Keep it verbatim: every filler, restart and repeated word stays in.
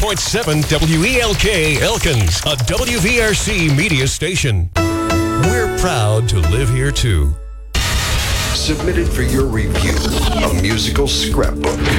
point seven W E L K Elkins, a W V R C media station. We're proud to live here too. Submitted for your review, a musical scrapbook.